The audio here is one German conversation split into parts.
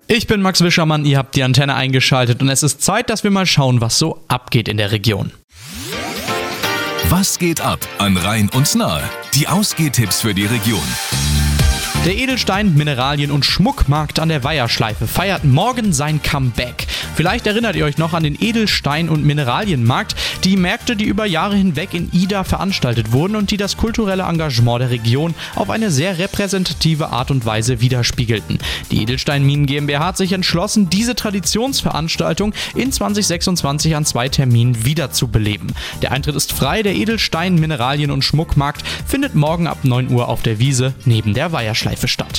Ich bin Max Wischermann, ihr habt die Antenne eingeschaltet und es ist Zeit, dass wir mal schauen, was so abgeht in der Region. Was geht ab an Rhein und Nahe? Die Ausgehtipps für die Region. Der Edelstein-, Mineralien- und Schmuckmarkt an der Weiherschleife feiert morgen sein Comeback. Vielleicht erinnert ihr euch noch an den Edelstein- und Mineralienmarkt, die Märkte, die über Jahre hinweg in Ida veranstaltet wurden und die das kulturelle Engagement der Region auf eine sehr repräsentative Art und Weise widerspiegelten. Die Edelstein-Minen GmbH hat sich entschlossen, diese Traditionsveranstaltung in 2026 an 2 Terminen wiederzubeleben. Der Eintritt ist frei, der Edelstein-, Mineralien- und Schmuckmarkt findet morgen ab 9 Uhr auf der Wiese neben der Weiherschleife statt.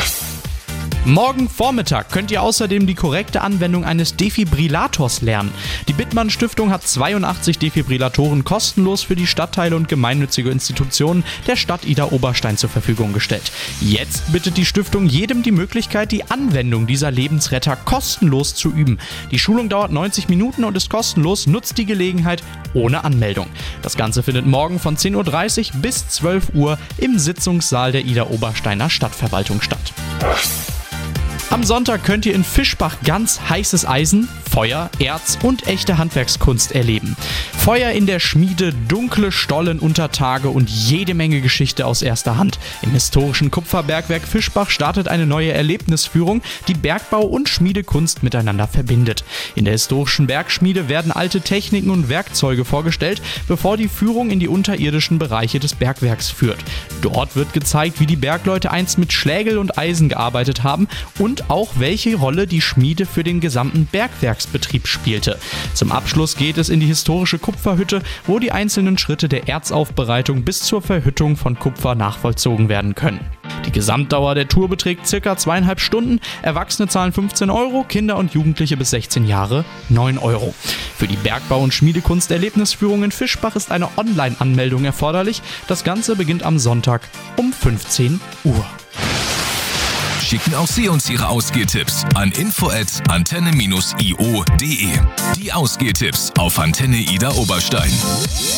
Morgen Vormittag könnt ihr außerdem die korrekte Anwendung eines Defibrillators lernen. Die Bittmann Stiftung hat 82 Defibrillatoren kostenlos für die Stadtteile und gemeinnützige Institutionen der Stadt Idar-Oberstein zur Verfügung gestellt. Jetzt bittet die Stiftung jedem die Möglichkeit, die Anwendung dieser Lebensretter kostenlos zu üben. Die Schulung dauert 90 Minuten und ist kostenlos, nutzt die Gelegenheit ohne Anmeldung. Das Ganze findet morgen von 10.30 Uhr bis 12 Uhr im Sitzungssaal der Idar-Obersteiner Stadtverwaltung statt. Am Sonntag könnt ihr in Fischbach ganz heißes Eisen, Feuer, Erz und echte Handwerkskunst erleben. Feuer in der Schmiede, dunkle Stollen unter Tage und jede Menge Geschichte aus erster Hand. Im historischen Kupferbergwerk Fischbach startet eine neue Erlebnisführung, die Bergbau und Schmiedekunst miteinander verbindet. In der historischen Bergschmiede werden alte Techniken und Werkzeuge vorgestellt, bevor die Führung in die unterirdischen Bereiche des Bergwerks führt. Dort wird gezeigt, wie die Bergleute einst mit Schlägel und Eisen gearbeitet haben und auch welche Rolle die Schmiede für den gesamten Bergwerksbetrieb spielte. Zum Abschluss geht es in die historische Kupferhütte, wo die einzelnen Schritte der Erzaufbereitung bis zur Verhüttung von Kupfer nachvollzogen werden können. Die Gesamtdauer der Tour beträgt ca. 2,5 Stunden, Erwachsene zahlen 15 Euro, Kinder und Jugendliche bis 16 Jahre 9 Euro. Für die Bergbau- und Schmiedekunst-Erlebnisführung in Fischbach ist eine Online-Anmeldung erforderlich. Das Ganze beginnt am Sonntag um 15 Uhr. Schicken auch Sie uns Ihre Ausgehtipps an info@antenne-io.de. Die Ausgehtipps auf Antenne Idar-Oberstein.